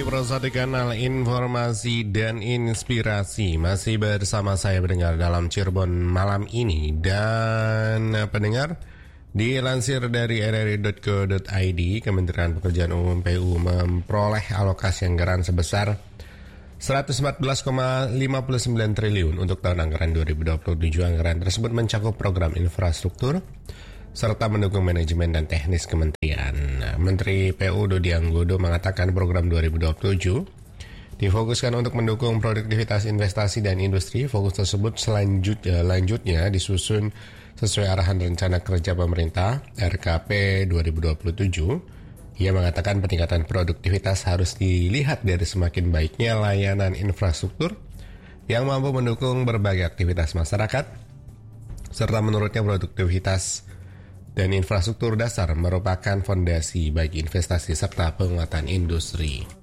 Pro1 Kanal Informasi dan Inspirasi. Masih bersama saya pendengar dalam Cirebon malam ini. Dan pendengar, dilansir dari rri.co.id, Kementerian Pekerjaan Umum PU memperoleh alokasi anggaran sebesar 114,59 triliun untuk tahun anggaran 2027. Anggaran tersebut mencakup program infrastruktur serta mendukung manajemen dan teknis kementerian. Menteri PU Dodi Anggodo mengatakan program 2027 difokuskan untuk mendukung produktivitas investasi dan industri. Fokus tersebut selanjutnya disusun sesuai arahan rencana kerja pemerintah RKP 2027. Ia mengatakan peningkatan produktivitas harus dilihat dari semakin baiknya layanan infrastruktur yang mampu mendukung berbagai aktivitas masyarakat, serta menurutnya produktivitas dan infrastruktur dasar merupakan fondasi bagi investasi serta penguatan industri.